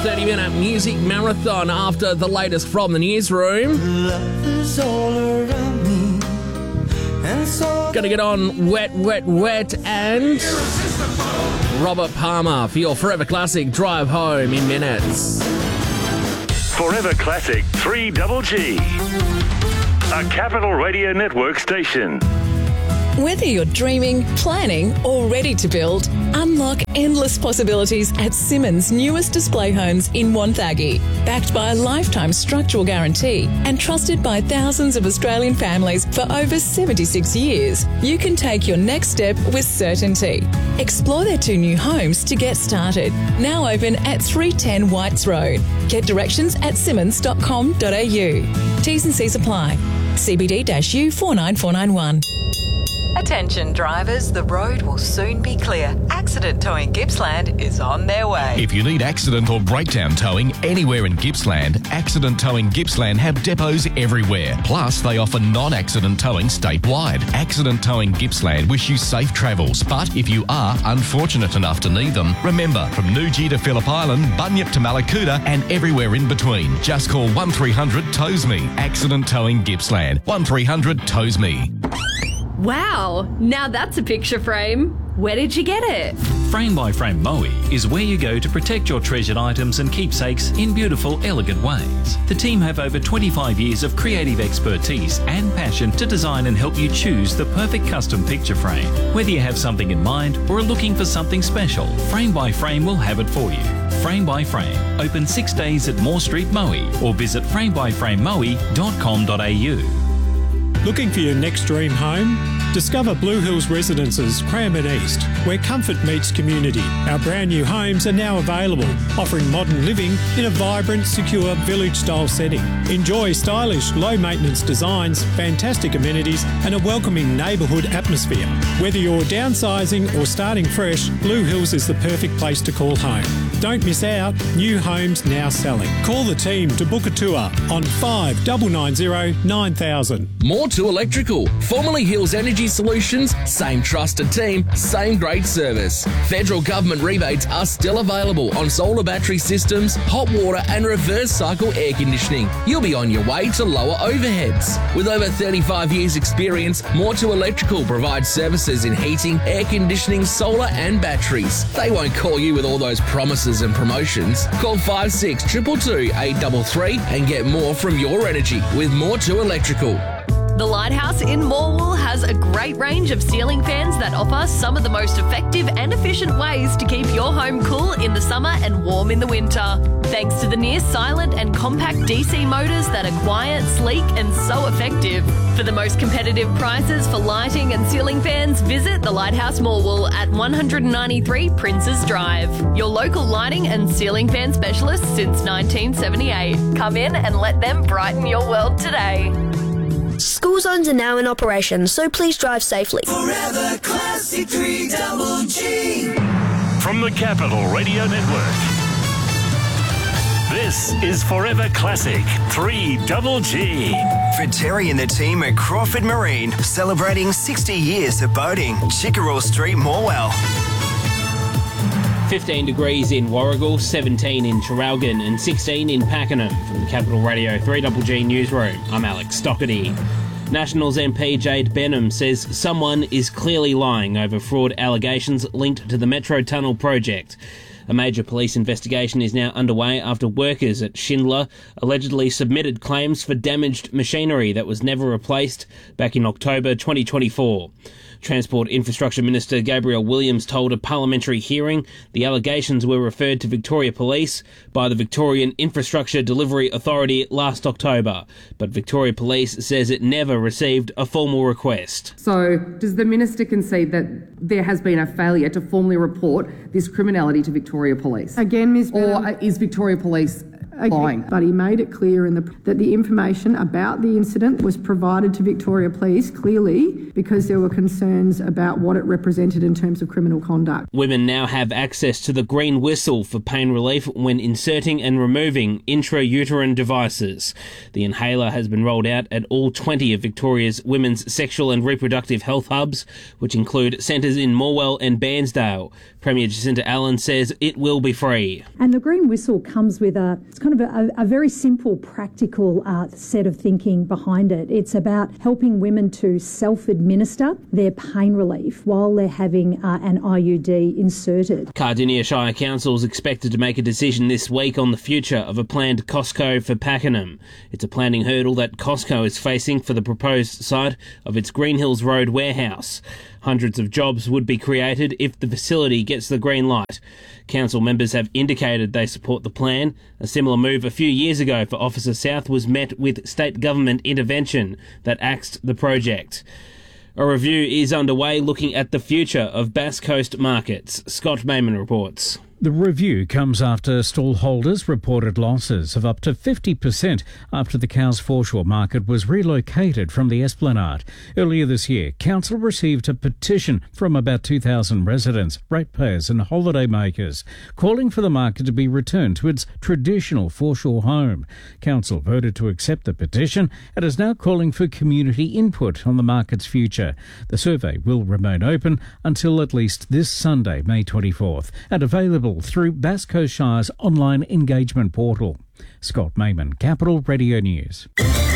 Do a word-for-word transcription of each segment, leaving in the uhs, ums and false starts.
thirty-minute music marathon after the latest from the newsroom. Love is all around me, and so Gonna get on Wet, Wet, Wet and Robert Palmer for your Forever Classic drive home in minutes. Forever Classic three Double G. A Capital Radio Network station. Whether you're dreaming, planning, or ready to build, unlock endless possibilities at Simmons' newest display homes in Wonthaggi. Backed by a lifetime structural guarantee and trusted by thousands of Australian families for over seventy-six years, you can take your next step with certainty. Explore their two new homes to get started. Now open at three ten Whites Road. Get directions at simmons dot com dot a u. T's and C's apply. C B D U four nine four nine one. Attention drivers, the road will soon be clear. Accident Towing Gippsland is on their way. If you need accident or breakdown towing anywhere in Gippsland, Accident Towing Gippsland have depots everywhere. Plus, they offer non-accident towing statewide. Accident Towing Gippsland wish you safe travels, but if you are unfortunate enough to need them, remember, from Newgee to Phillip Island, Bunyip to Malakuta and everywhere in between, just call one three hundred tows me. Accident Towing Gippsland. one three hundred tows me. Wow, now that's a picture frame. Where did you get it? Frame by Frame Moe is where you go to protect your treasured items and keepsakes in beautiful, elegant ways. The team have over twenty-five years of creative expertise and passion to design and help you choose the perfect custom picture frame. Whether you have something in mind or are looking for something special, Frame by Frame will have it for you. Frame by Frame, open six days at Moore Street, Moe, or visit frame by frame moe dot com dot a u. Looking for your next dream home? Discover Blue Hills Residences, Cranbourne East, where comfort meets community. Our brand new homes are now available, offering modern living in a vibrant, secure, village-style setting. Enjoy stylish, low-maintenance designs, fantastic amenities and a welcoming neighbourhood atmosphere. Whether you're downsizing or starting fresh, Blue Hills is the perfect place to call home. Don't miss out, new homes now selling. Call the team to book a tour on five nine nine zero nine thousand. More to Electrical, formerly Hills Energy Solutions, same trusted team, same great service. Federal government rebates are still available on solar battery systems, hot water and reverse cycle air conditioning. You'll be on your way to lower overheads. With over thirty-five years experience, More to Electrical provides services in heating, air conditioning, solar and batteries. They won't call you with all those promises and promotions. Call five six two two two eight three three and get more from your energy with More to Electrical. The Lighthouse in Morwell has a great range of ceiling fans that offer some of the most effective and efficient ways to keep your home cool in the summer and warm in the winter. Thanks to the near silent and compact D C motors that are quiet, sleek and so effective. For the most competitive prices for lighting and ceiling fans, visit the Lighthouse Morwell at one ninety-three Princes Drive. Your local lighting and ceiling fan specialist since nineteen seventy-eight. Come in and let them brighten your world today. School zones are now in operation, so please drive safely. Forever Classic three Double G. From the Capital Radio Network. This is Forever Classic three Double G. For Terry and the team at Crawford Marine, celebrating sixty years of boating. Chickerell Street, Morwell. fifteen degrees in Warragul, seventeen in Traralgon and sixteen in Pakenham. From the Capital Radio three Double G Newsroom, I'm Alex Stockerty. Nationals M P Jade Benham says someone is clearly lying over fraud allegations linked to the Metro Tunnel project. A major police investigation is now underway after workers at Schindler allegedly submitted claims for damaged machinery that was never replaced back in October twenty twenty-four. Transport Infrastructure Minister Gabrielle Williams told a parliamentary hearing the allegations were referred to Victoria Police by the Victorian Infrastructure Delivery Authority last October, but Victoria Police says it never received a formal request. So, does the Minister concede that there has been a failure to formally report this criminality to Victoria Police? Again, Miz Or is Victoria Police lying. But he made it clear in the, that the information about the incident was provided to Victoria Police clearly because there were concerns about what it represented in terms of criminal conduct. Women now have access to the green whistle for pain relief when inserting and removing intrauterine devices. The inhaler has been rolled out at all twenty of Victoria's women's sexual and reproductive health hubs, which include centres in Morwell and Bairnsdale. Premier Jacinta Allen says it will be free. And the green whistle comes with a, it's kind of a, a very simple, practical uh, set of thinking behind it. It's about helping women to self-administer their pain relief while they're having uh, an I U D inserted. Cardinia Shire Council is expected to make a decision this week on the future of a planned Costco for Pakenham. It's a planning hurdle that Costco is facing for the proposed site of its Green Hills Road warehouse. Hundreds of jobs would be created if the facility gets the green light. Council members have indicated they support the plan. A similar move a few years ago for Officer South was met with state government intervention that axed the project. A review is underway looking at the future of Bass Coast markets. Scott Mayman reports. The review comes after stallholders reported losses of up to fifty percent after the Cowes Foreshore market was relocated from the Esplanade. Earlier this year, Council received a petition from about two thousand residents, ratepayers and holidaymakers, calling for the market to be returned to its traditional foreshore home. Council voted to accept the petition and is now calling for community input on the market's future. The survey will remain open until at least this Sunday, May twenty-fourth, and available through Bass Coast Shire's online engagement portal. Scott Mayman, Capital Radio News.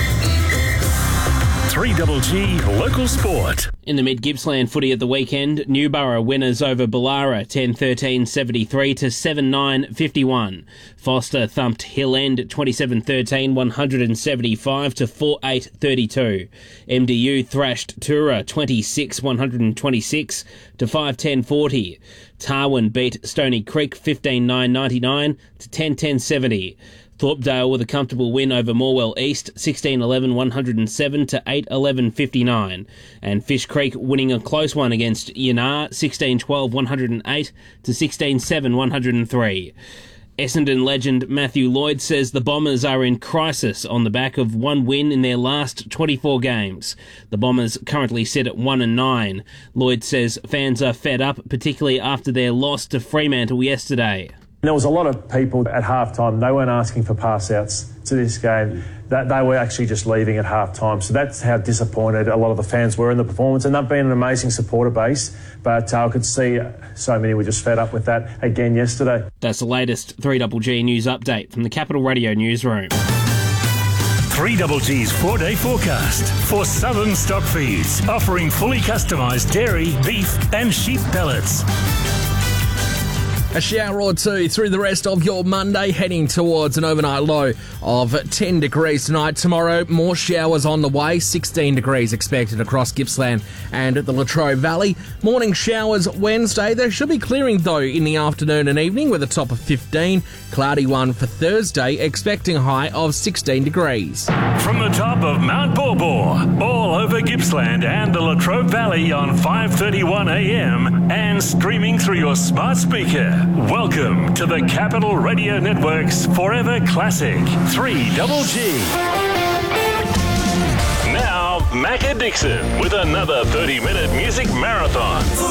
three G G Local Sport. In the Mid-Gippsland footy at the weekend, Newborough winners over Ballara ten thirteen seventy-three to seven nine fifty-one. Foster thumped Hill End twenty-seven thirteen one seventy-five to four eight thirty-two. M D U thrashed Tura twenty-six one twenty-six to five ten forty. Tarwin beat Stony Creek fifteen nine ninety-nine to ten ten seventy. Thorpedale with a comfortable win over Morwell East, sixteen eleven one oh seven to eight eleven fifty-nine. And Fish Creek winning a close one against Yanar, sixteen twelve one oh eight to sixteen seven one oh three. Essendon legend Matthew Lloyd says the Bombers are in crisis on the back of one win in their last twenty-four games. The Bombers currently sit at one and nine. Lloyd says fans are fed up, particularly after their loss to Fremantle yesterday. There was a lot of people at half-time, they weren't asking for pass-outs to this game. That they were actually just leaving at half-time. So that's how disappointed a lot of the fans were in the performance. And they've been an amazing supporter base, but uh, I could see so many were just fed up with that again yesterday. That's the latest three G G news update from the Capital Radio newsroom. three G G's four-day forecast for Southern Stock Feeds, offering fully customised dairy, beef and sheep pellets. A shower or two through the rest of your Monday, heading towards an overnight low of ten degrees tonight. Tomorrow, more showers on the way, sixteen degrees expected across Gippsland and the Latrobe Valley. Morning showers Wednesday. They should be clearing, though, in the afternoon and evening with a top of fifteen. Cloudy one for Thursday, expecting a high of sixteen degrees. From the top of Mount Borbor, all over Gippsland and the Latrobe Valley on five thirty-one a m and streaming through your smart speaker. Welcome to the Capital Radio Network's Forever Classic three G G. Now, Macca Dixon with another thirty minute music marathon.